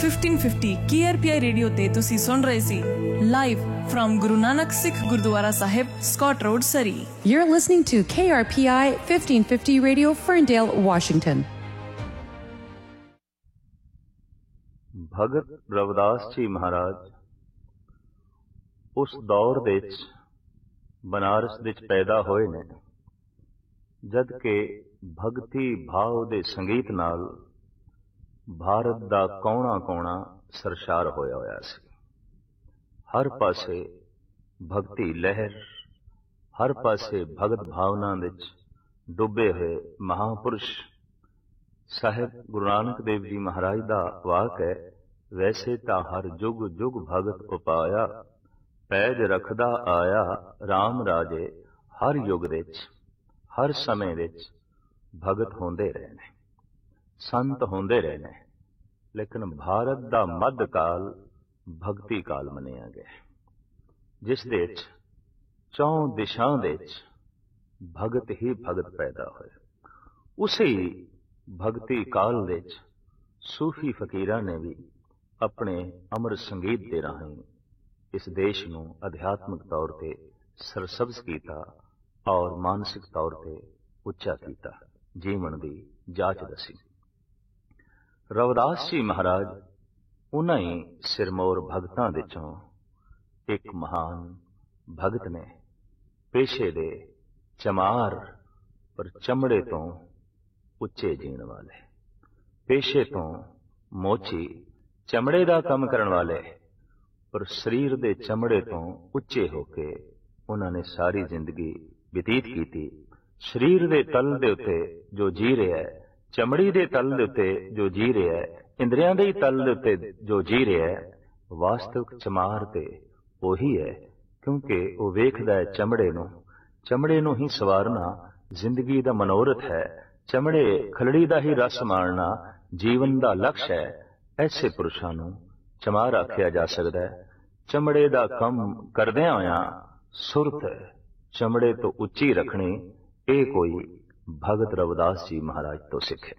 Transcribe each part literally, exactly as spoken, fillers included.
Fifteen fifty के R P I radio ते तुसी सुन रहे सी live from Guru Nanak Sikh gurdwara Sahib Scott road सरी। You're listening to K R P I fifteen fifty Radio, Ferndale, Washington. भगत रविदास जी महाराज उस दौर दे विच बनारस दे विच पैदा होए ने जद के भगती भाव दे संगीत नाल भारत दा कौना कौना सरशार होया होया सी। हर पासे भगती लहर, हर पासे भगत भावना विच डुबे हुए महापुरुष साहिब गुरु नानक देव जी महाराज दा वाक है, वैसे तां हर जुग जुग भगत उपाया, पैज रखदा आया राम राजे। हर युग विच हर समय विच भगत होंदे रहे ने, संत होंदे रहे ने, लेकिन भारत दा मध्य काल भगती काल मनिया गया, जिस दे विच चौं दिशां दे विच भगत ही भगत पैदा होए। उसी भगती काल दे विच सूफी फकीरां ने भी अपने अमर संगीत दे राहीं इस देश नूं अध्यात्मिक तौर ते सरसब्ज कीता और मानसिक तौर ते उच्चा कीता, जीवन दी जाच दसी। रविदास जी महाराज उन्हां ही सिरमौर भगतां विचों एक महान भगत ने, पेशे दे चमार पर चमड़े तो उच्चे जीण वाले, पेशे तो मोची चमड़े दा कम करन वाले, पर शरीर दे चमड़े तो उच्चे होके उन्होंने सारी जिंदगी व्यतीत की। शरीर दे तल दे उत्ते जो जी रहा है, चमड़ी दे तल दे उत्ते जो जी रहा है, इंद्रियां दे तल दे उत्ते जो जी रहा है, वास्तविक चमार ते वही है, क्योंकि वो वेखदा है चमड़े नूं। चमड़े नूं ही सवारना जिंदगी दा मनोरथ है, चमड़े खलड़ी दा ही रस माणना जीवन दा लक्ष्य है। ऐसे पुरुषां नूं चमार आखिया जा सकदा है। चमड़े दा कम करदिआं होइआं सुरत चमड़े तो उच्ची रखनी, ये कोई भगत रविदास जी महाराज तो सिखे।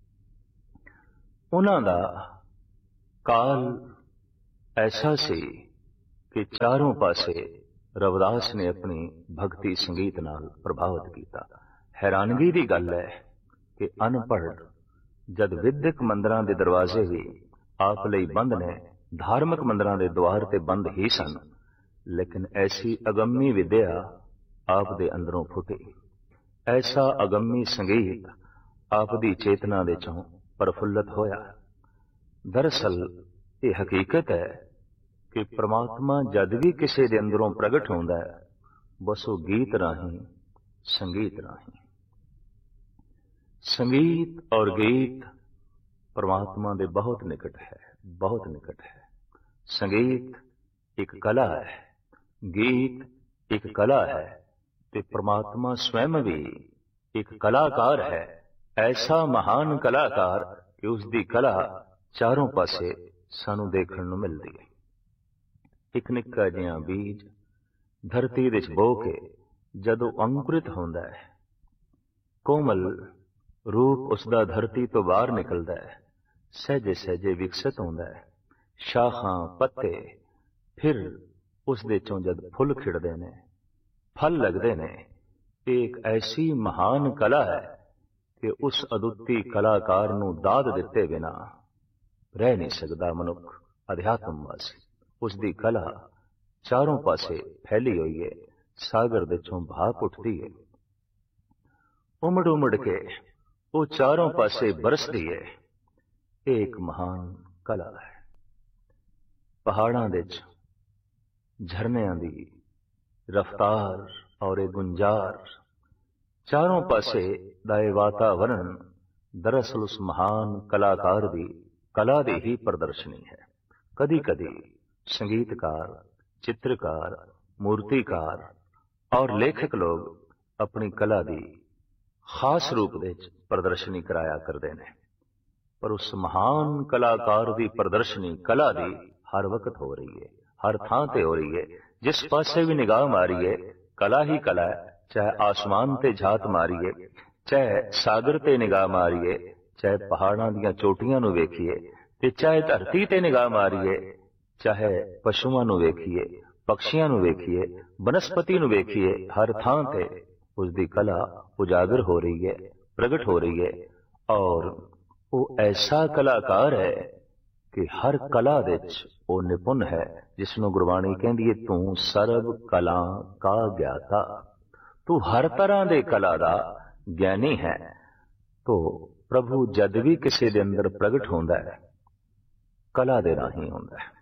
उन्हां दा काल ऐसा सी कि चारों पासे रविदास ने अपनी भक्ति संगीत नाल प्रभावित किया। हैरानगी की गल है कि अनपढ़ जद विद्यक मंदिरां दे दरवाजे भी आप लई बंद ने, धार्मिक मंदिरां दे द्वार ते बंद ही सन, लेकिन ऐसी अगम्मी विद्या आप दे अंदरों फुटी, ऐसा अगम्मी संगीत आप दी चेतना दे चों प्रफुल्लत होया। दरअसल ये हकीकत है कि परमात्मा जद भी किसी दे अंदरों प्रगट होंदा है, बस वो गीत राहीं, संगीत राहीं। संगीत और गीत परमात्मा दे बहुत निकट है, बहुत निकट है। संगीत एक कला है, गीत एक कला है, ते परमात्मा स्वयं भी एक कलाकार है। ऐसा महान कलाकार कि उसकी कला चारों पासे सानू देखण नूं मिलदी है। एक निक्का जिहा बीज धरती विच बो के जदों अंकुरित होंदा है, कोमल रूप उसका धरती तो बाहर निकलदा है, सहजे सहजे विकसित होंदा है, शाखां पत्ते, फिर उस दे चों जद फुल खिड़दे ने, फल लगते ने। एक ऐसी महान कला है कि उस अदुੱਤੀ कलाकार नूं दाद दिते बिना रह नहीं सकता मनुख अध्यात्मवासी। उसकी कला चारों पासे फैली हुई है, सागर दे चों भाप उठती है, उमड़ उमड़ के वो चारों पासे बरसती है। एक महान कला है। पहाड़ां दे च झरनियां दी रफ्तार और एक गुंजार, चारों पासे दाए वातावरण दरअसल उस महान कलाकार दी कला दी ही प्रदर्शनी है। कदी कदी संगीतकार, चित्रकार, मूर्तिकार और लेखक लोग अपनी कला दी खास रूप विच प्रदर्शनी कराया करते हैं, पर उस महान कलाकार दी प्रदर्शनी कला दी हर वक्त हो रही है, हर थां ते हो रही है। जिस पासे भी निगाह मारिए कला ही कला है, चाहे आसमान ते झात मारिए, चाहे सागर ते निगाह मारिए, चाहे पहाड़ां दियां चोटियां नूं वेखिए, ਤੇ ਚਾਹੇ ਧਰਤੀ ਤੇ ਨਿਗਾਹ ਮਾਰੀਏ, ਚਾਹੇ ਪਸ਼ੂਆਂ ਨੂੰ ਵੇਖੀਏ, ਪਕਸ਼ੀਆਂ ਨੂੰ ਵੇਖੀਏ, ਬਨਸਪਤੀ ਨੂੰ ਵੇਖੀਏ, ਹਰ ਥਾਂ ਤੇ ਉਸ ਦੀ ਕਲਾ ਉਜਾਗਰ ਹੋ ਰਹੀ ਹੈ, ਪ੍ਰਗਟ ਹੋ ਰਹੀ ਹੈ। ਔਰ ਉਹ ਐਸਾ ਕਲਾਕਾਰ ਹੈ ਕਿ ਹਰ ਕਲਾ ਵਿੱਚ ਉਹ ਨਿਪੁੰਨ ਹੈ, ਜਿਸ ਨੂੰ ਗੁਰਬਾਣੀ ਕਹਿੰਦੀ ਹੈ ਤੂੰ ਸਰਬ ਕਲਾ ਕਾ ਗਿਆਤਾ, ਤੂੰ ਹਰ ਤਰ੍ਹਾਂ ਦੇ ਕਲਾ ਦਾ ਗਿਆਨੀ ਹੈ। ਤੋ ਪ੍ਰਭੂ ਜਦ ਵੀ ਕਿਸੇ ਦੇ ਅੰਦਰ ਪ੍ਰਗਟ ਹੁੰਦਾ ਹੈ, ਕਲਾ ਦੇ ਰਾਹੀਂ ਹੁੰਦਾ ਹੈ।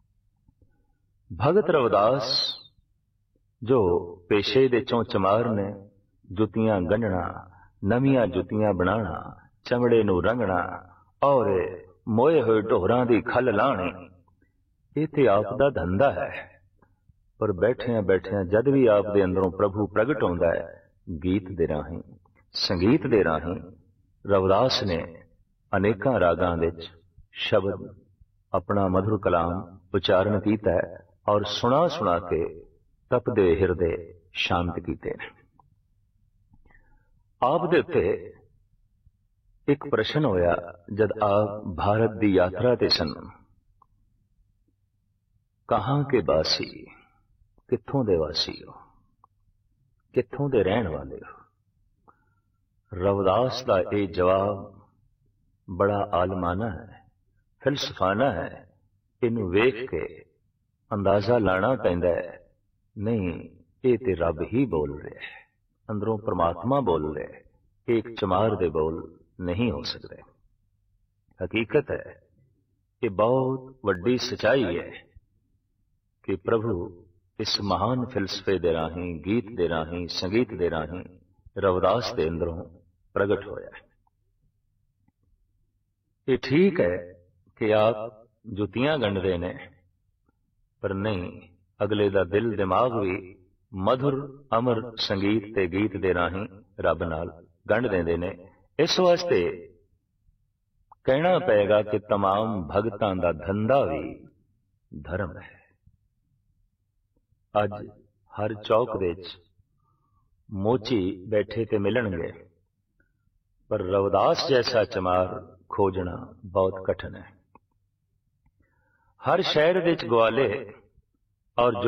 ਭਗਤ ਰਵਿਦਾਸ ਜੋ ਪੇਸ਼ੇ ਦੇ ਚੋਂ ਚਮਾਰ ਨੇ, ਜੁੱਤੀਆਂ ਗੰਢਣਾ, ਨਵੀਆਂ ਜੁੱਤੀਆਂ ਬਣਾਉਣਾ, ਚਮੜੇ ਨੂੰ ਰੰਗਣਾ ਔਰ ਮੋਏ ਹੋਏ ਢੋਰਾਂ ਦੀ ਖੱਲ ਲਾਹਣੀ, ਇਹ ਤੇ ਆਪ ਦਾ ਧੰਦਾ ਹੈ। ਪਰ ਬੈਠਿਆਂ ਬੈਠਿਆਂ ਜਦ ਵੀ ਆਪ ਦੇ ਅੰਦਰੋਂ ਪ੍ਰਭੂ ਪ੍ਰਗਟ ਹੁੰਦਾ ਹੈ, ਗੀਤ ਦੇ ਰਾਹੀਂ, ਸੰਗੀਤ ਦੇ ਰਾਹੀਂ, ਰਵਿਦਾਸ ਨੇ ਅਨੇਕਾਂ ਰਾਗਾਂ ਵਿੱਚ ਸ਼ਬਦ ਆਪਣਾ ਮਧੁਰ ਕਲਾਮ ਉਚਾਰਨ ਕੀਤਾ ਹੈ ਔਰ ਸੁਣਾ ਸੁਣਾ ਕੇ ਤਪਦੇ ਹਿਰਦੇ ਸ਼ਾਂਤ ਕੀਤੇ ਨੇ। ਆਪ ਦੇ ਉੱਤੇ ਇੱਕ ਪ੍ਰਸ਼ਨ ਹੋਇਆ ਜਦ ਆਪ ਭਾਰਤ ਦੀ ਯਾਤਰਾ ਤੇ ਸਨ, ਕਹਾਂ ਕੇ ਵਾਸੀ, ਕਿੱਥੋਂ ਦੇ ਵਾਸੀ ਹੋ, ਕਿੱਥੋਂ ਦੇ ਰਹਿਣ ਵਾਲੇ ਹੋ? ਰਵਿਦਾਸ ਦਾ ਇਹ ਜਵਾਬ ਬੜਾ ਆਲਮਾਨਾ ਹੈ, ਫਿਲਸਫਾਨਾ ਹੈ। ਇਹਨੂੰ ਵੇਖ ਕੇ ਅੰਦਾਜ਼ਾ ਲਾਣਾ ਪੈਂਦਾ ਹੈ, ਨਹੀਂ ਇਹ ਤੇ ਰੱਬ ਹੀ ਬੋਲ ਰਿਹਾ ਹੈ, ਅੰਦਰੋਂ ਪਰਮਾਤਮਾ ਬੋਲ ਰਿਹਾ ਹੈ, ਇੱਕ ਚਮਾਰ ਦੇ ਬੋਲ ਨਹੀਂ ਹੋ ਸਕਦੇ। ਹਕੀਕਤ ਹੈ, ਇਹ ਬਹੁਤ ਵੱਡੀ ਸਚਾਈ ਹੈ ਕਿ ਪ੍ਰਭੂ ਇਸ ਮਹਾਨ ਫਿਲਸਫੇ ਦੇ ਰਾਹੀਂ, ਗੀਤ ਦੇ ਰਾਹੀਂ, ਸੰਗੀਤ ਦੇ ਰਾਹੀਂ ਰਵਿਦਾਸ ਦੇ ਅੰਦਰੋਂ ਪ੍ਰਗਟ ਹੋਇਆ ਹੈ। ਇਹ ਠੀਕ ਹੈ ਕਿ ਆਪ ਜੁੱਤੀਆਂ ਗੰਢਦੇ ਨੇ, ਪਰ ਨਹੀਂ, ਅਗਲੇ ਦਾ ਦਿਲ ਦਿਮਾਗ ਵੀ ਮਧੁਰ ਅਮਰ ਸੰਗੀਤ ਤੇ ਗੀਤ ਦੇ ਰਾਹੀਂ ਰੱਬ ਨਾਲ ਗੰਢ ਦਿੰਦੇ ਨੇ। ਇਸ ਵਾਸਤੇ ਕਹਿਣਾ ਪਏਗਾ ਕਿ तमाम ਭਗਤਾਂ ਦਾ ਧੰਦਾ ਵੀ ਧਰਮ ਹੈ। ਅੱਜ ਹਰ ਚੌਕ ਵਿੱਚ ਮੋਚੀ ਬੈਠੇ ਤੇ ਮਿਲਣਗੇ, ਪਰ ਰਵਿਦਾਸ ਜੈਸਾ ਚਮਾਰ ਖੋਜਣਾ ਬਹੁਤ ਕਠਿਨ ਹੈ। ਹਰ ਸ਼ਹਿਰ ਵਿੱਚ ਗਵਾਲੇ ਔਰ